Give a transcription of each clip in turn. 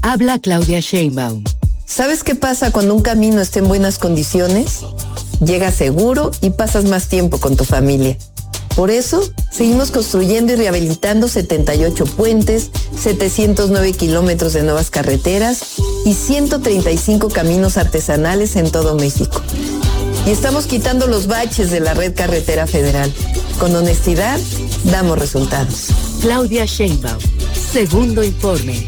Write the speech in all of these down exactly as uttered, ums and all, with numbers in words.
Habla Claudia Sheinbaum. ¿Sabes qué pasa cuando un camino está en buenas condiciones? Llegas seguro y pasas más tiempo con tu familia. Por eso, seguimos construyendo y rehabilitando setenta y ocho puentes, setecientos nueve kilómetros de nuevas carreteras y ciento treinta y cinco caminos artesanales en todo México. Y estamos quitando los baches de la red carretera federal. Con honestidad, damos resultados. Claudia Sheinbaum. Segundo informe.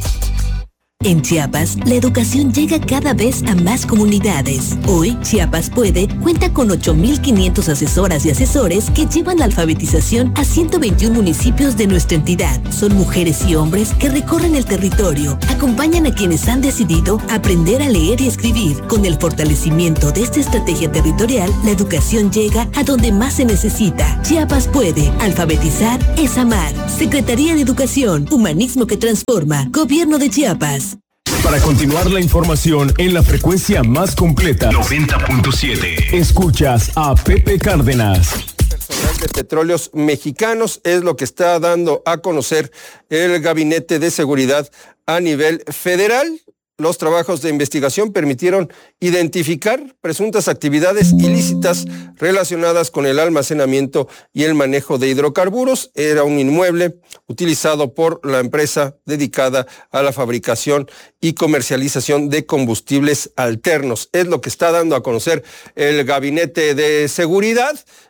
En Chiapas, la educación llega cada vez a más comunidades. Hoy, Chiapas Puede cuenta con ocho mil quinientos asesoras y asesores que llevan la alfabetización a ciento veintiún municipios de nuestra entidad. Son mujeres y hombres que recorren el territorio, acompañan a quienes han decidido aprender a leer y escribir. Con el fortalecimiento de esta estrategia territorial, la educación llega a donde más se necesita. Chiapas Puede. Alfabetizar es amar. Secretaría de Educación, Humanismo que Transforma. Gobierno de Chiapas. Para continuar la información en la frecuencia más completa, noventa punto siete. Escuchas a Pepe Cárdenas. Personal de Petróleos Mexicanos es lo que está dando a conocer el Gabinete de Seguridad a nivel federal. Los trabajos de investigación permitieron identificar presuntas actividades ilícitas relacionadas con el almacenamiento y el manejo de hidrocarburos. Era un inmueble utilizado por la empresa dedicada a la fabricación y comercialización de combustibles alternos. Es lo que está dando a conocer el Gabinete de Seguridad.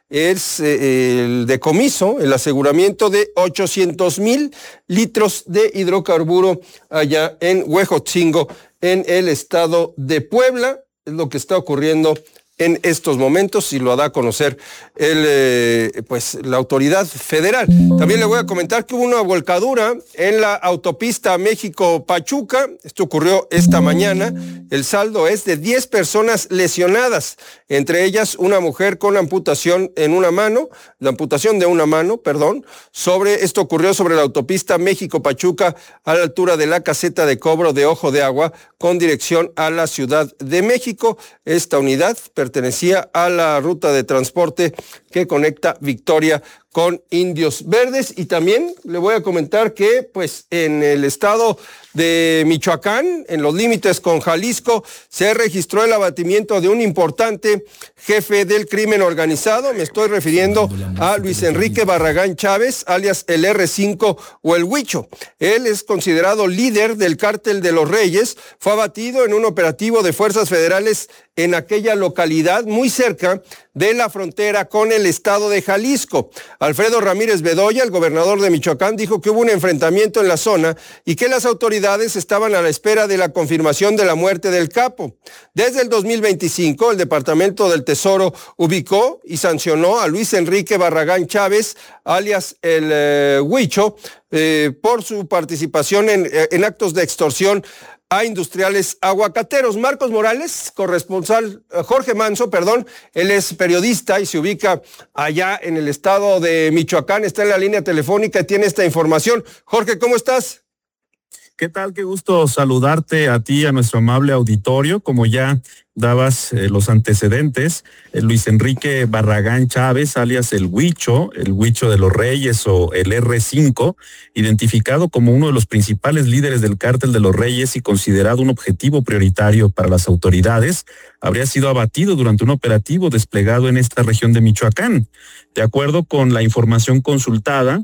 Es eh, el decomiso, el aseguramiento de ochocientos mil litros de hidrocarburo allá en Huejotzingo, en el estado de Puebla. Es lo que está ocurriendo en estos momentos y lo da a conocer el, eh, pues, la autoridad federal. También le voy a comentar que hubo una volcadura en la autopista México-Pachuca. Esto ocurrió esta mañana. El saldo es de diez personas lesionadas, entre ellas una mujer con amputación en una mano, la amputación de una mano, perdón. Sobre esto ocurrió sobre la autopista México-Pachuca a la altura de la caseta de cobro de Ojo de Agua con dirección a la Ciudad de México. Esta unidad pertenecía a la ruta de transporte que conecta Victoria con Indios Verdes. Y también le voy a comentar que pues en el estado de Michoacán, en los límites con Jalisco, se registró el abatimiento de un importante jefe del crimen organizado. Me estoy refiriendo a Luis Enrique Barragán Chávez, alias el erre cinco o el Huicho. Él es considerado líder del Cártel de los Reyes. Fue abatido en un operativo de fuerzas federales en aquella localidad muy cerca de la frontera con el estado de Jalisco. Alfredo Ramírez Bedoya, el gobernador de Michoacán, dijo que hubo un enfrentamiento en la zona y que las autoridades estaban a la espera de la confirmación de la muerte del capo. Desde el dos mil veinticinco, el Departamento del Tesoro ubicó y sancionó a Luis Enrique Barragán Chávez, alias el eh, Huicho, eh, por su participación en, en actos de extorsión a industriales aguacateros. Marcos Morales, corresponsal, Jorge Manso, perdón, él es periodista y se ubica allá en el estado de Michoacán, está en la línea telefónica y tiene esta información. Jorge, ¿cómo estás? ¿Qué tal? Qué gusto saludarte a ti, a nuestro amable auditorio. Como ya dabas eh, los antecedentes, eh, Luis Enrique Barragán Chávez, alias el Huicho, el Huicho de los Reyes o el erre cinco, identificado como uno de los principales líderes del Cártel de los Reyes y considerado un objetivo prioritario para las autoridades, habría sido abatido durante un operativo desplegado en esta región de Michoacán. De acuerdo con la información consultada,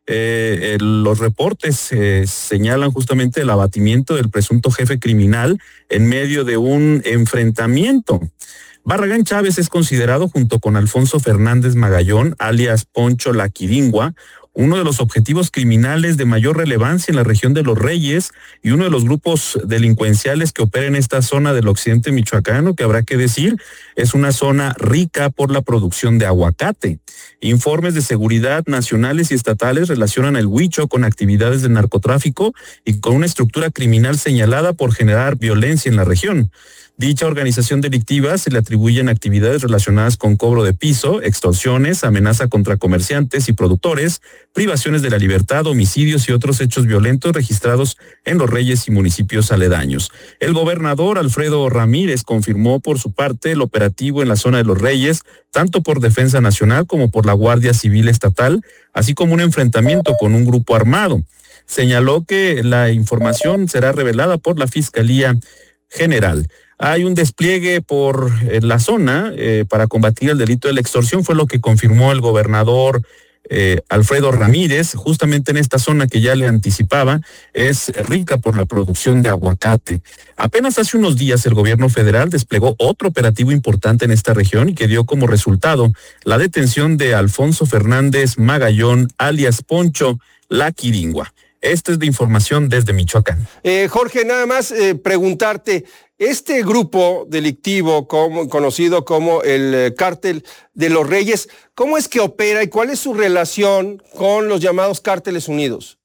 Eh, el, los reportes eh, señalan justamente el abatimiento del presunto jefe criminal en medio de un enfrentamiento. Barragán Chávez es considerado, junto con Alfonso Fernández Magallón, alias Poncho La Quiringua, uno de los objetivos criminales de mayor relevancia en la región de los Reyes y uno de los grupos delincuenciales que opera en esta zona del occidente michoacano, que habrá que decir, es una zona rica por la producción de aguacate. Informes de seguridad nacionales y estatales relacionan al Huicho con actividades de narcotráfico y con una estructura criminal señalada por generar violencia en la región. Dicha organización delictiva se le atribuyen actividades relacionadas con cobro de piso, extorsiones, amenaza contra comerciantes y productores, privaciones de la libertad, homicidios y otros hechos violentos registrados en Los Reyes y municipios aledaños. El gobernador Alfredo Ramírez confirmó por su parte el operativo en la zona de Los Reyes, tanto por Defensa Nacional como por la Guardia Civil Estatal, así como un enfrentamiento con un grupo armado. señaló que la información será revelada por la Fiscalía General. Hay un despliegue por eh, la zona eh, para combatir el delito de la extorsión, fue lo que confirmó el gobernador eh, Alfredo Ramírez. Justamente en esta zona que ya le anticipaba, es rica por la producción de aguacate. Apenas hace unos días el gobierno federal desplegó otro operativo importante en esta región y que dio como resultado la detención de Alfonso Fernández Magallón, alias Poncho La Quiringua. Esta es de información desde Michoacán. Eh, Jorge, nada más eh, preguntarte, este grupo delictivo como, conocido como el eh, Cártel de los Reyes, ¿cómo es que opera y cuál es su relación con los llamados Cárteles Unidos?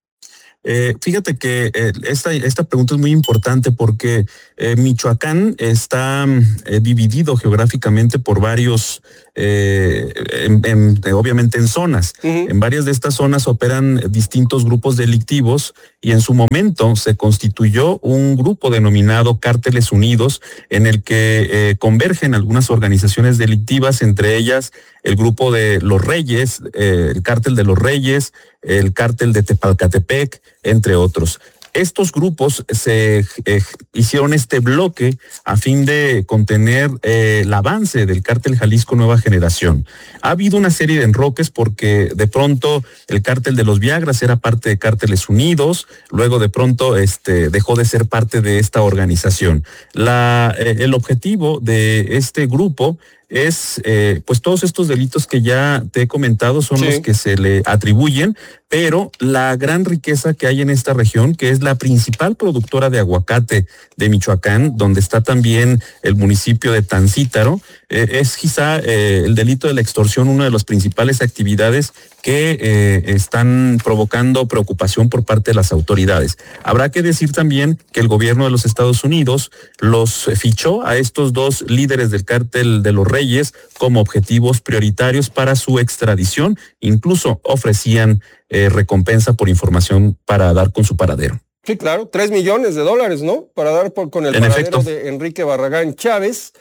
Eh, fíjate que eh, esta, esta pregunta es muy importante porque eh, Michoacán está eh, dividido geográficamente por varios, eh, en, en, obviamente en zonas. Uh-huh. En varias de estas zonas operan distintos grupos delictivos y en su momento se constituyó un grupo denominado Cárteles Unidos en el que eh, convergen algunas organizaciones delictivas, entre ellas el grupo de los Reyes, eh, el Cártel de los Reyes, el Cártel de Tepalcatepec, entre otros. Estos grupos se eh, hicieron este bloque a fin de contener eh, el avance del Cártel Jalisco Nueva Generación. Ha habido una serie de enroques porque de pronto el Cártel de los Viagras era parte de Cárteles Unidos, luego de pronto este, dejó de ser parte de esta organización. La, eh, el objetivo de este grupo es, eh, pues todos estos delitos que ya te he comentado son sí. los que se le atribuyen, pero la gran riqueza que hay en esta región, que es la principal productora de aguacate de Michoacán, donde está también el municipio de Tancítaro, eh, es quizá eh, el delito de la extorsión una de las principales actividades que eh, están provocando preocupación por parte de las autoridades. Habrá que decir también que el gobierno de los Estados Unidos los fichó a estos dos líderes del Cártel de los Reyes como objetivos prioritarios para su extradición, incluso ofrecían eh, recompensa por información para dar con su paradero. Sí, claro, tres millones de dólares, ¿no? Para dar por, con el en paradero efecto. de Enrique Barragán Chávez.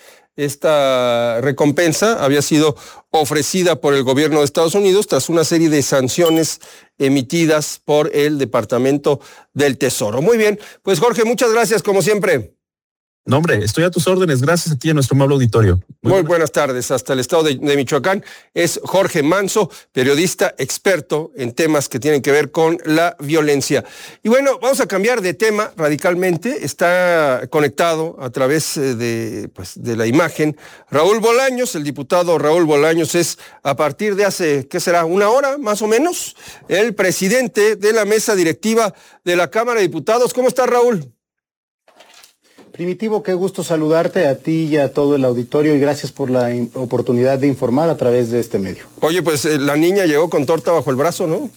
Esta recompensa había sido ofrecida por el gobierno de Estados Unidos tras una serie de sanciones emitidas por el Departamento del Tesoro. Muy bien, pues Jorge, muchas gracias como siempre. No, hombre, estoy a tus órdenes. Gracias a ti y a nuestro amable auditorio. Muy, Muy buenas tardes. Hasta el estado de, de Michoacán es Jorge Manso, periodista experto en temas que tienen que ver con la violencia. Y bueno, vamos a cambiar de tema radicalmente. Está conectado a través de, pues, de la imagen Raúl Bolaños. El diputado Raúl Bolaños es, a partir de hace, ¿qué será? Una hora más o menos, el presidente de la mesa directiva de la Cámara de Diputados. ¿Cómo está, Raúl? Primitivo, qué gusto saludarte a ti y a todo el auditorio y gracias por la oportunidad de informar a través de este medio. Oye, pues eh, la niña llegó con torta bajo el brazo, ¿no?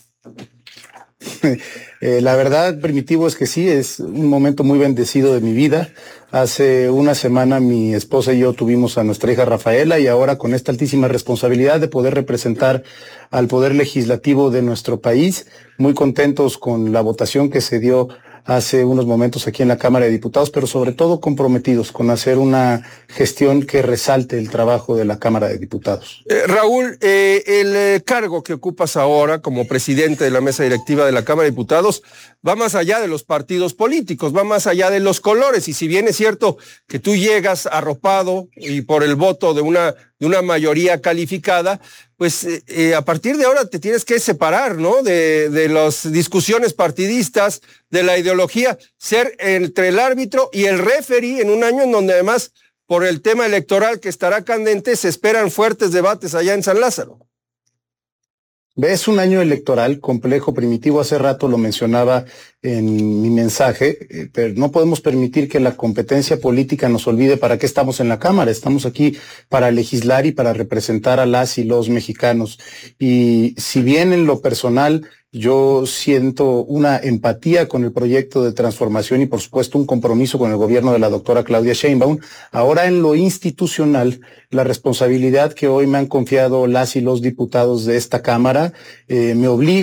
eh, la verdad, Primitivo, es que sí, es un momento muy bendecido de mi vida. Hace una semana mi esposa y yo tuvimos a nuestra hija Rafaela y ahora con esta altísima responsabilidad de poder representar al Poder Legislativo de nuestro país, muy contentos con la votación que se dio hace unos momentos aquí en la Cámara de Diputados, pero sobre todo comprometidos con hacer una gestión que resalte el trabajo de la Cámara de Diputados. Eh, Raúl, eh, el eh, cargo que ocupas ahora como presidente de la mesa directiva de la Cámara de Diputados va más allá de los partidos políticos, va más allá de los colores, y si bien es cierto que tú llegas arropado y por el voto de una, de una mayoría calificada, pues eh, a partir de ahora te tienes que separar, ¿no? De, de las discusiones partidistas, de la ideología, ser entre el árbitro y el referee en un año en donde además, por el tema electoral que estará candente, se esperan fuertes debates allá en San Lázaro. Es un año electoral complejo, Primitivo, hace rato lo mencionaba en mi mensaje, pero no podemos permitir que la competencia política nos olvide para qué estamos en la Cámara. Estamos aquí para legislar y para representar a las y los mexicanos. Y si bien en lo personal yo siento una empatía con el proyecto de transformación y por supuesto un compromiso con el gobierno de la doctora Claudia Sheinbaum, ahora en lo institucional, la responsabilidad que hoy me han confiado las y los diputados de esta Cámara eh, me obliga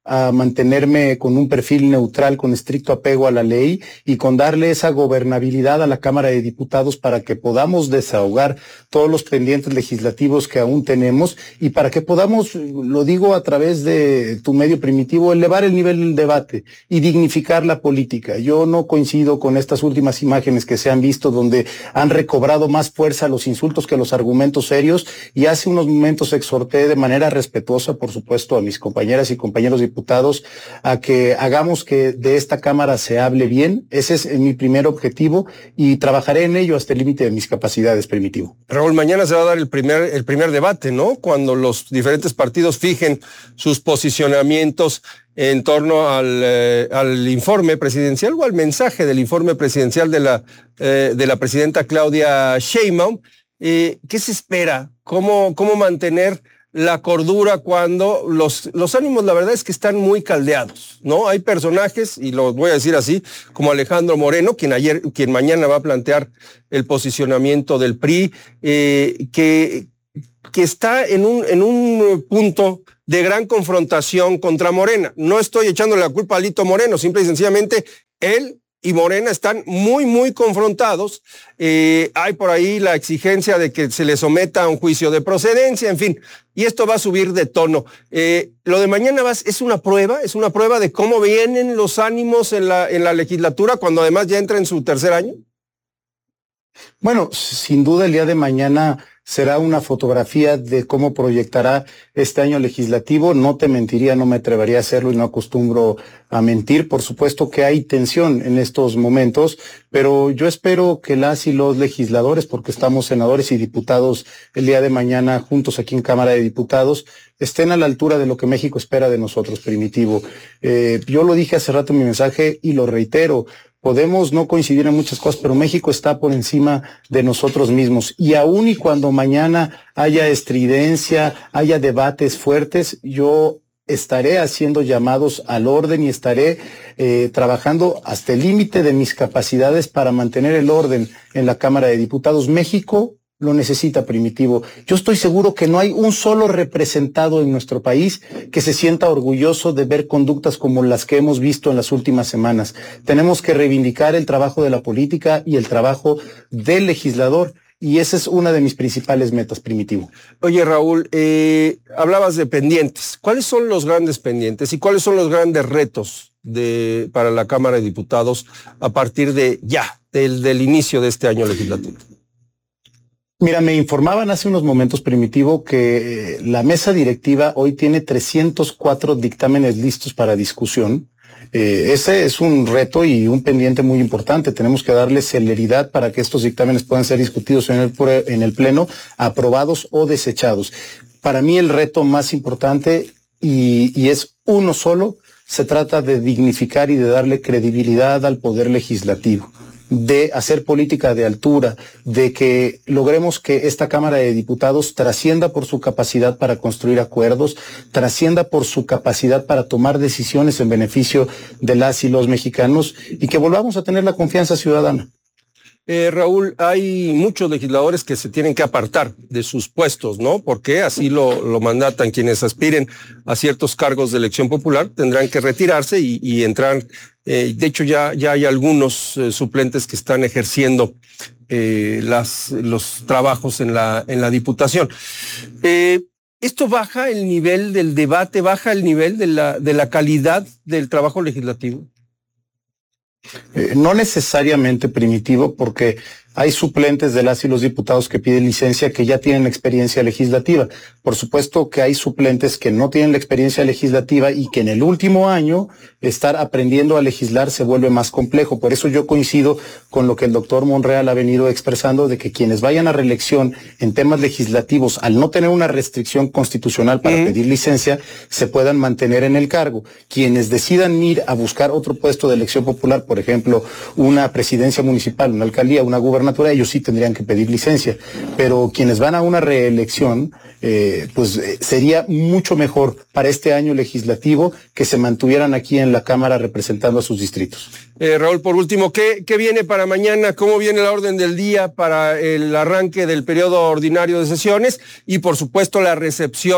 a mantenerme con un perfil neutral, con estricto apego a la ley y con darle esa gobernabilidad a la Cámara de Diputados para que podamos desahogar todos los pendientes legislativos que aún tenemos y para que podamos, lo digo a través de tu medio Primitivo, elevar el nivel del debate y dignificar la política. Yo no coincido con estas últimas imágenes que se han visto donde han recobrado más fuerza los insultos que los argumentos serios, y hace unos momentos exhorté de manera respetuosa, por supuesto, a mis compañeras y compañeros diputados diputados a que hagamos que de esta Cámara se hable bien. Ese es mi primer objetivo y trabajaré en ello hasta el límite de mis capacidades, Primitivo. Raúl, mañana se va a dar el primer, el primer debate, ¿no? Cuando los diferentes partidos fijen sus posicionamientos en torno al, eh, al informe presidencial o al mensaje del informe presidencial de la, eh, de la presidenta Claudia Sheinbaum. Eh, ¿Qué se espera? ¿Cómo, cómo mantener la cordura cuando los, los ánimos, la verdad es que están muy caldeados, ¿no? Hay personajes, y lo voy a decir así, como Alejandro Moreno, quien ayer, quien mañana va a plantear el posicionamiento del P R I, eh, que, que está en un, en un punto de gran confrontación contra Morena. No estoy echándole la culpa a Alito Moreno, simple y sencillamente él y Morena están muy, muy confrontados. Eh, hay por ahí la exigencia de que se le someta a un juicio de procedencia, en fin, y esto va a subir de tono. Eh, lo de mañana va, es una prueba, es una prueba de cómo vienen los ánimos en la, en la legislatura cuando además ya entra en su tercer año. Bueno, sin duda el día de mañana será una fotografía de cómo proyectará este año legislativo. No te mentiría, no me atrevería a hacerlo y no acostumbro a mentir. Por supuesto que hay tensión en estos momentos, pero yo espero que las y los legisladores, porque estamos senadores y diputados el día de mañana juntos aquí en Cámara de Diputados, estén a la altura de lo que México espera de nosotros, Primitivo. Eh, yo lo dije hace rato en mi mensaje y lo reitero. Podemos no coincidir en muchas cosas, pero México está por encima de nosotros mismos. Y aún y cuando mañana haya estridencia, haya debates fuertes, yo estaré haciendo llamados al orden y estaré eh, trabajando hasta el límite de mis capacidades para mantener el orden en la Cámara de Diputados. México lo necesita, Primitivo. Yo estoy seguro que no hay un solo representado en nuestro país que se sienta orgulloso de ver conductas como las que hemos visto en las últimas semanas. Tenemos que reivindicar el trabajo de la política y el trabajo del legislador, y esa es una de mis principales metas, Primitivo. Oye, Raúl, eh, hablabas de pendientes. ¿Cuáles son los grandes pendientes y cuáles son los grandes retos de, para la Cámara de Diputados a partir de ya, del, del inicio de este año legislativo? Mira, me informaban hace unos momentos, Primitivo, que la mesa directiva hoy tiene trescientos cuatro dictámenes listos para discusión. Eh, ese es un reto y un pendiente muy importante. Tenemos que darle celeridad para que estos dictámenes puedan ser discutidos en el, en el Pleno, aprobados o desechados. Para mí el reto más importante, y, y es uno solo, se trata de dignificar y de darle credibilidad al Poder Legislativo, de hacer política de altura, de que logremos que esta Cámara de Diputados trascienda por su capacidad para construir acuerdos, trascienda por su capacidad para tomar decisiones en beneficio de las y los mexicanos, y que volvamos a tener la confianza ciudadana. Eh, Raúl, hay muchos legisladores que se tienen que apartar de sus puestos, ¿no? Porque así lo, lo mandatan quienes aspiren a ciertos cargos de elección popular, tendrán que retirarse y, y entrar. Eh, de hecho, ya, ya hay algunos eh, suplentes que están ejerciendo eh, las, los trabajos en la, en la Diputación. Eh, ¿Esto baja el nivel del debate, baja el nivel de la, de la calidad del trabajo legislativo? Eh, no necesariamente, Primitivo, porque hay suplentes de las y los diputados que piden licencia que ya tienen experiencia legislativa. Por supuesto que hay suplentes que no tienen la experiencia legislativa y que en el último año estar aprendiendo a legislar se vuelve más complejo. Por eso yo coincido con lo que el doctor Monreal ha venido expresando, de que quienes vayan a reelección en temas legislativos, al no tener una restricción constitucional para mm. pedir licencia, se puedan mantener en el cargo. Quienes decidan ir a buscar otro puesto de elección popular, por ejemplo, una presidencia municipal, una alcaldía, una gubernatura, ellos sí tendrían que pedir licencia, pero quienes van a una reelección, eh, pues eh, sería mucho mejor para este año legislativo que se mantuvieran aquí en la Cámara representando a sus distritos. Eh, Raúl, por último, ¿qué, ¿qué viene para mañana? ¿Cómo viene la orden del día para el arranque del periodo ordinario de sesiones? Y por supuesto la recepción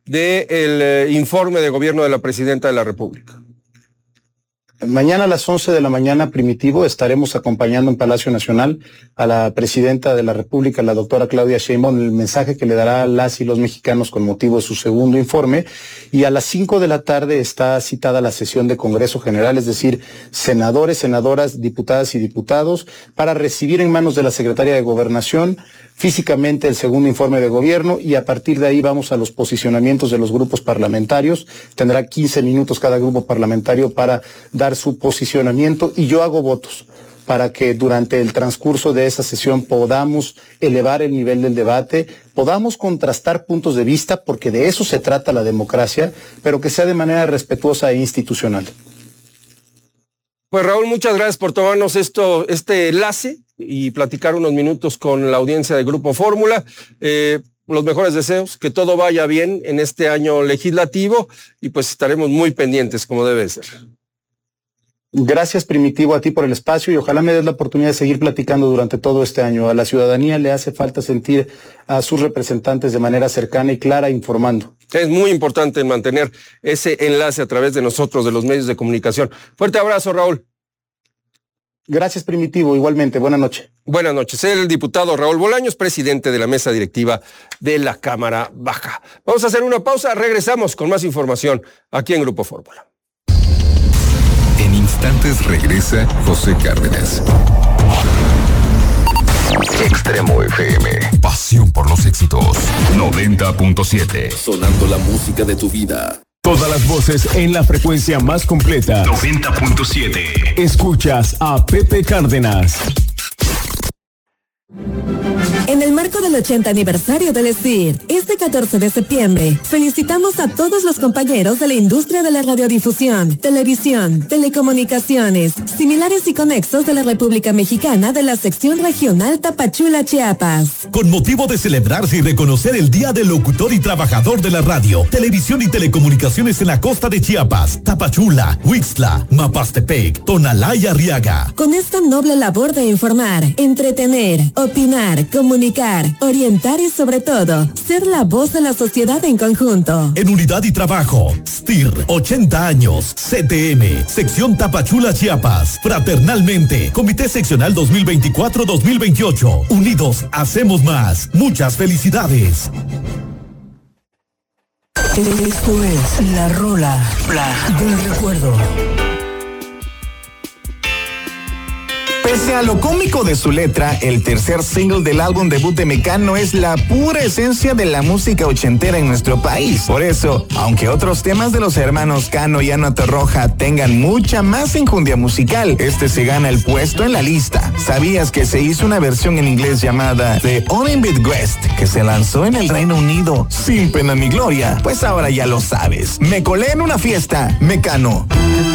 del eh, informe de gobierno de la Presidenta de la República? Mañana a las once de la mañana, Primitivo, estaremos acompañando en Palacio Nacional a la Presidenta de la República, la doctora Claudia Sheinbaum, el mensaje que le dará a las y los mexicanos con motivo de su segundo informe. Y a las cinco de la tarde está citada la sesión de Congreso General, es decir, senadores, senadoras, diputadas y diputados, para recibir en manos de la Secretaria de Gobernación físicamente el segundo informe de gobierno, y a partir de ahí vamos a los posicionamientos de los grupos parlamentarios. Tendrá quince minutos cada grupo parlamentario para dar su posicionamiento, y yo hago votos para que durante el transcurso de esa sesión podamos elevar el nivel del debate, podamos contrastar puntos de vista, porque de eso se trata la democracia, pero que sea de manera respetuosa e institucional. Pues Raúl, muchas gracias por tomarnos esto, este enlace y platicar unos minutos con la audiencia del Grupo Fórmula. Eh, los mejores deseos, que todo vaya bien en este año legislativo, y pues estaremos muy pendientes como debe ser. Gracias, Primitivo, a ti por el espacio, y ojalá me des la oportunidad de seguir platicando durante todo este año. A la ciudadanía le hace falta sentir a sus representantes de manera cercana y clara, informando. Es muy importante mantener ese enlace a través de nosotros, de los medios de comunicación. Fuerte abrazo, Raúl. Gracias, Primitivo, igualmente. Buenas noches. Buenas noches. El diputado Raúl Bolaños, presidente de la mesa directiva de la Cámara Baja. Vamos a hacer una pausa, regresamos con más información aquí en Grupo Fórmula. En instantes regresa José Cárdenas. Extremo F M. Pasión por los éxitos. noventa punto siete. Sonando la música de tu vida. Todas las voces en la frecuencia más completa. noventa punto siete. Escuchas a Pepe Cárdenas. En el marco del ochenta aniversario del S I R, este catorce de septiembre, felicitamos a todos los compañeros de la industria de la radiodifusión, televisión, telecomunicaciones, similares y conexos de la República Mexicana de la sección regional Tapachula, Chiapas. Con motivo de celebrarse y reconocer el Día del Locutor y Trabajador de la Radio, Televisión y Telecomunicaciones en la costa de Chiapas, Tapachula, Huixtla, Mapastepec, Tonalá y Arriaga. Con esta noble labor de informar, entretener, opinar, comunicar, orientar y sobre todo, ser la voz de la sociedad en conjunto. En unidad y trabajo, S T I R, ochenta años, C T M, sección Tapachula, Chiapas, fraternalmente, Comité Seccional dos mil veinticuatro dos mil veintiocho, unidos hacemos más. Muchas felicidades. Esto es La Rola del Recuerdo. Pese a lo cómico de su letra, el tercer single del álbum debut de Mecano es la pura esencia de la música ochentera en nuestro país. Por eso, aunque otros temas de los hermanos Cano y Ana Torroja tengan mucha más enjundia musical, este se gana el puesto en la lista. ¿Sabías que se hizo una versión en inglés llamada The Unlimited West, que se lanzó en el Reino Unido sin pena ni gloria? Pues ahora ya lo sabes. Me colé en una fiesta, Mecano.